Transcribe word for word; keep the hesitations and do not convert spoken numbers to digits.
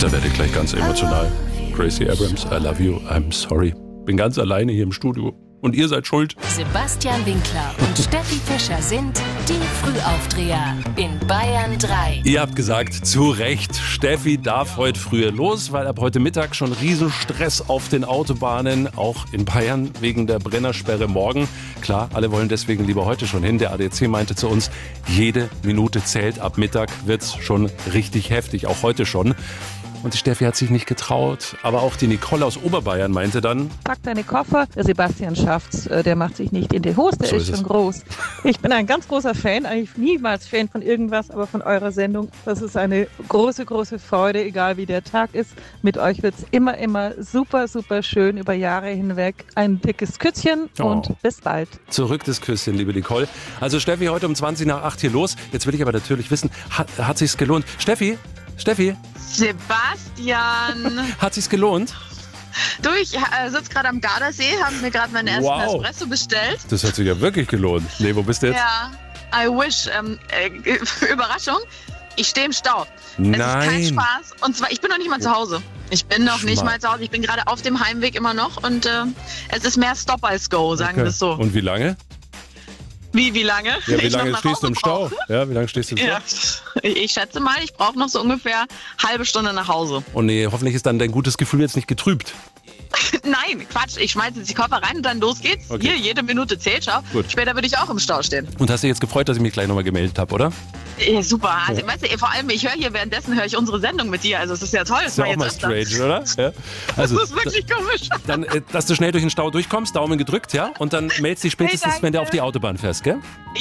Da werde ich gleich ganz emotional. Gracie Abrams, I love you, I'm sorry. Bin ganz alleine hier im Studio. Und ihr seid schuld. Sebastian Winkler und Steffi Fischer sind die Frühaufdreher in Bayern drei. Ihr habt gesagt, zu Recht, Steffi darf heute früher los, weil ab heute Mittag schon Riesenstress auf den Autobahnen, auch in Bayern wegen der Brennersperre morgen. Klar, alle wollen deswegen lieber heute schon hin. Der A D A C meinte zu uns, jede Minute zählt, ab Mittag wird's schon richtig heftig, auch heute schon. Und die Steffi hat sich nicht getraut. Aber auch die Nicole aus Oberbayern meinte dann: Pack deine Koffer. Der Sebastian schafft's. Der macht sich nicht in die Hose. Der So ist ist schon es. groß. Ich bin ein ganz großer Fan. Eigentlich niemals Fan von irgendwas, aber von eurer Sendung. Das ist eine große, große Freude, egal wie der Tag ist. Mit euch wird's immer, immer super, super schön über Jahre hinweg. Ein dickes Küsschen Oh. und bis bald. Zurück das Küsschen, liebe Nicole. Also Steffi, heute um zwanzig nach acht hier los. Jetzt will ich aber natürlich wissen, hat, hat sich's gelohnt? Steffi? Steffi? Sebastian, Hat sich's gelohnt? du, ich äh, sitze gerade am Gardasee, habe mir gerade meinen ersten Wow. Espresso bestellt. Das hat sich ja wirklich gelohnt. Nee, wo bist du jetzt? Ja, I wish. Ähm, äh, Überraschung, ich stehe im Stau. Es ist kein Nein. Spaß. Und zwar, ich bin noch nicht mal zu Hause. Ich bin noch nicht Schmarrn. mal zu Hause. Ich bin gerade auf dem Heimweg immer noch. Und äh, es ist mehr Stop als Go, sagen wir Okay. es so. Und wie lange? Wie, wie lange? Ja, wie Ich noch lange nach stehst du im Hause Stau? brauche? Ja, wie lange stehst du im Stau? Ja, ich, ich schätze mal, ich brauche noch so ungefähr halbe Stunde nach Hause. Oh nee, hoffentlich ist dann dein gutes Gefühl jetzt nicht getrübt. Nein, Quatsch. Ich schmeiße jetzt die Koffer rein und dann los geht's. Okay. Hier, jede Minute zählt, schau. Gut. Später würde ich auch im Stau stehen. Und hast dich jetzt gefreut, dass ich mich gleich nochmal gemeldet habe, oder? Ja, super. Also, weißt du, vor allem, ich höre hier währenddessen höre ich unsere Sendung mit dir. Also es ist ja toll. Ist ja auch mal strange, oder? Ja. Also, Das ist wirklich komisch. dann, äh, dass du schnell durch den Stau durchkommst, Daumen gedrückt, ja? Und dann meldest dich spätestens, Hey, wenn du danke. auf die Autobahn fährst, gell?